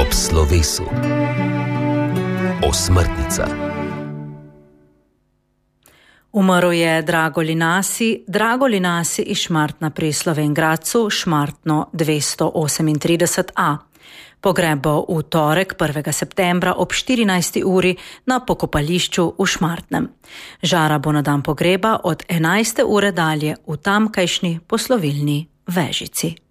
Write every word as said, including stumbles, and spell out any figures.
ob slovesu. Osmrtnica. Umrl je Drago Linasi, Drago Linasi iz Šmartna pri Slovenj Gradcu, Šmartno dvesto osemintrideset a. Pogreb bo v torek prvega septembra ob štirinajsti uri na pokopališču v Šmartnem. Žara bo na dan pogreba od enajste ure dalje v tamkajšnji poslovilni Vežici.